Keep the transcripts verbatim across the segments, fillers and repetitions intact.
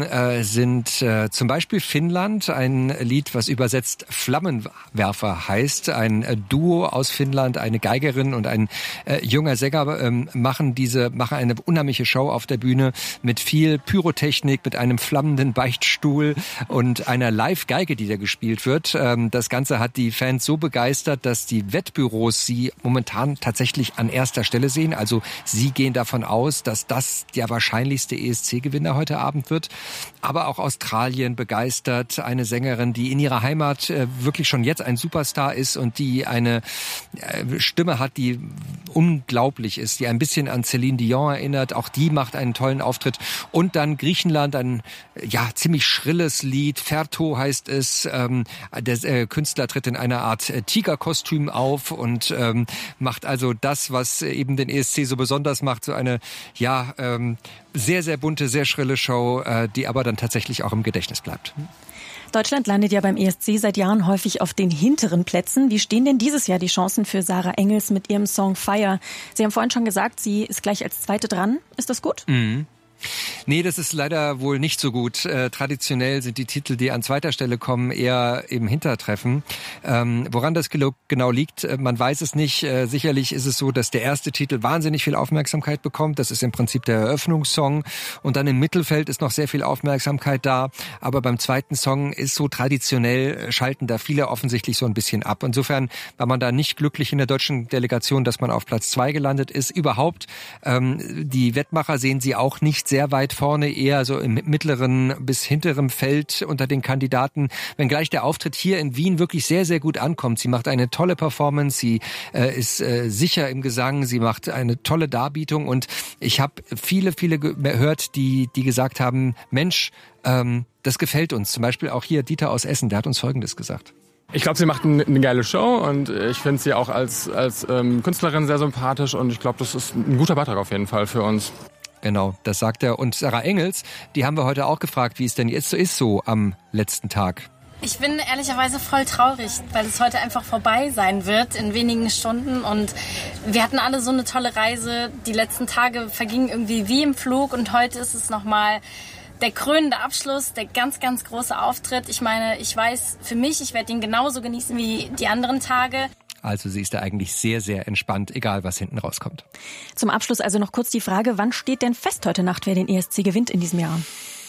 Gästen äh, sind äh, zum Beispiel Finnland, ein Lied, was übersetzt Flammenwerfer heißt. Ein äh, Duo aus Finnland, eine Geigerin und ein äh, junger Sänger äh, machen diese machen eine unheimliche Show auf der Bühne mit viel Pyrotechnik, mit einem flammenden Beichtstuhl und einer Live-Geige, die da gespielt wird. Ähm, das Ganze hat die Fans so begeistert, dass die Wettbüros sie momentan tatsächlich an erster Stelle sehen. Also sie gehen davon aus, dass das der wahrscheinlichste E S C-Gewinner heute Abend wird. Aber auch Australien begeistert. Eine Sängerin, die in ihrer Heimat äh, wirklich schon jetzt ein Superstar ist und die eine äh, Stimme hat, die unglaublich ist, die ein bisschen an Celine Dion erinnert. Auch die macht einen tollen Auftritt. Und dann Griechenland, ein ja ziemlich schrilles Lied. Ferto heißt es. Ähm, der äh, Künstler tritt in einer Art äh, Tigerkostüm auf und ähm, macht also das, was eben den E S C so besonders macht, so eine ja ähm, sehr, sehr bunte, sehr schrille Show, äh, die aber dann tatsächlich auch im Gedächtnis bleibt. Deutschland landet ja beim E S C seit Jahren häufig auf den hinteren Plätzen. Wie stehen denn dieses Jahr die Chancen für Sarah Engels mit ihrem Song Fire? Sie haben vorhin schon gesagt, sie ist gleich als Zweite dran. Ist das gut? Mhm. Nee, das ist leider wohl nicht so gut. Äh, traditionell sind die Titel, die an zweiter Stelle kommen, eher im Hintertreffen. Ähm, woran das genau liegt, äh, man weiß es nicht. Äh, sicherlich ist es so, dass der erste Titel wahnsinnig viel Aufmerksamkeit bekommt. Das ist im Prinzip der Eröffnungssong. Und dann im Mittelfeld ist noch sehr viel Aufmerksamkeit da. Aber beim zweiten Song ist so traditionell, schalten da viele offensichtlich so ein bisschen ab. Insofern war man da nicht glücklich in der deutschen Delegation, dass man auf Platz zwei gelandet ist. Überhaupt, ähm, die Wettmacher sehen sie auch nicht sehr weit vorne, eher so im mittleren bis hinteren Feld unter den Kandidaten, wenngleich der Auftritt hier in Wien wirklich sehr, sehr gut ankommt. Sie macht eine tolle Performance, sie äh, ist äh, sicher im Gesang, sie macht eine tolle Darbietung und ich habe viele, viele gehört, die, die gesagt haben, Mensch, ähm, das gefällt uns. Zum Beispiel auch hier Dieter aus Essen, der hat uns Folgendes gesagt. Ich glaube, sie macht eine, eine geile Show und ich finde sie auch als, als ähm, Künstlerin sehr sympathisch und ich glaube, das ist ein guter Beitrag auf jeden Fall für uns. Genau, das sagt er. Und Sarah Engels, die haben wir heute auch gefragt, wie es denn jetzt so ist so am letzten Tag. Ich bin ehrlicherweise voll traurig, weil es heute einfach vorbei sein wird in wenigen Stunden. Und wir hatten alle so eine tolle Reise. Die letzten Tage vergingen irgendwie wie im Flug und heute ist es nochmal der krönende Abschluss, der ganz, ganz große Auftritt. Ich meine, ich weiß für mich, ich werde ihn genauso genießen wie die anderen Tage. Also sie ist da eigentlich sehr, sehr entspannt, egal was hinten rauskommt. Zum Abschluss also noch kurz die Frage, wann steht denn fest heute Nacht, wer den E S C gewinnt in diesem Jahr?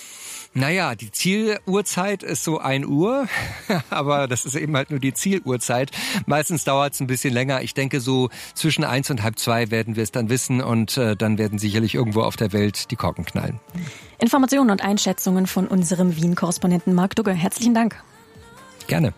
Naja, die Zieluhrzeit ist so ein Uhr, aber das ist eben halt nur die Zieluhrzeit. Meistens dauert es ein bisschen länger. Ich denke, so zwischen eins und halb zwei werden wir es dann wissen und äh, dann werden sicherlich irgendwo auf der Welt die Korken knallen. Informationen und Einschätzungen von unserem Wien-Korrespondenten Marc Dugge. Herzlichen Dank. Gerne.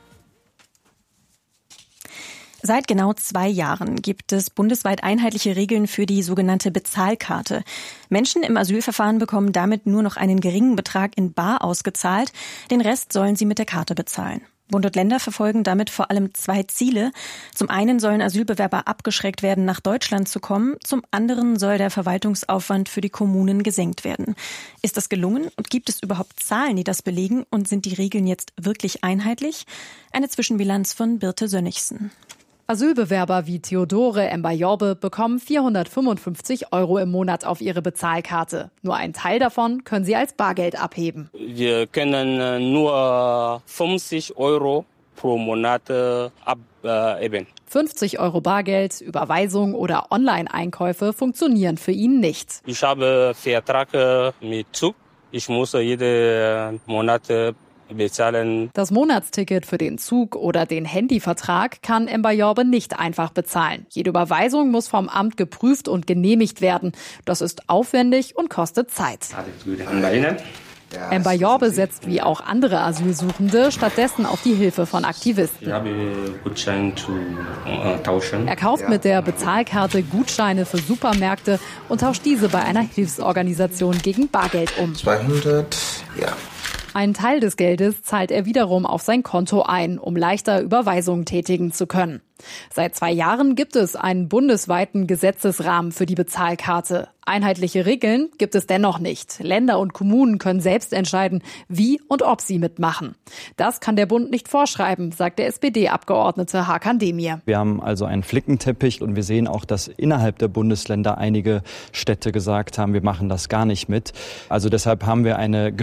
Seit genau zwei Jahren gibt es bundesweit einheitliche Regeln für die sogenannte Bezahlkarte. Menschen im Asylverfahren bekommen damit nur noch einen geringen Betrag in bar ausgezahlt. Den Rest sollen sie mit der Karte bezahlen. Bund und Länder verfolgen damit vor allem zwei Ziele. Zum einen sollen Asylbewerber abgeschreckt werden, nach Deutschland zu kommen. Zum anderen soll der Verwaltungsaufwand für die Kommunen gesenkt werden. Ist das gelungen und gibt es überhaupt Zahlen, die das belegen? Und sind die Regeln jetzt wirklich einheitlich? Eine Zwischenbilanz von Birte Sönnigsen. Asylbewerber wie Theodore Mbayorbe bekommen vierhundertfünfundfünfzig Euro im Monat auf ihre Bezahlkarte. Nur ein Teil davon können sie als Bargeld abheben. Wir können nur fünfzig Euro pro Monat abheben. fünfzig Euro Bargeld, Überweisung oder Online-Einkäufe funktionieren für ihn nicht. Ich habe Vertrag mit Zug. Ich muss jeden Monat bezahlen. Das Monatsticket für den Zug oder den Handyvertrag kann Mbayorbe nicht einfach bezahlen. Jede Überweisung muss vom Amt geprüft und genehmigt werden. Das ist aufwendig und kostet Zeit. Mbayorbe setzt wie auch andere Asylsuchende stattdessen auf die Hilfe von Aktivisten. Ich habe Gutschein zu äh, tauschen. Er kauft mit der Bezahlkarte Gutscheine für Supermärkte und tauscht diese bei einer Hilfsorganisation gegen Bargeld um. zweihundert, ja. Einen Teil des Geldes zahlt er wiederum auf sein Konto ein, um leichter Überweisungen tätigen zu können. Seit zwei Jahren gibt es einen bundesweiten Gesetzesrahmen für die Bezahlkarte. Einheitliche Regeln gibt es dennoch nicht. Länder und Kommunen können selbst entscheiden, wie und ob sie mitmachen. Das kann der Bund nicht vorschreiben, sagt der S P D-Abgeordnete Hakan Demir. Wir haben also einen Flickenteppich und wir sehen auch, dass innerhalb der Bundesländer einige Städte gesagt haben, wir machen das gar nicht mit. Also deshalb haben wir eine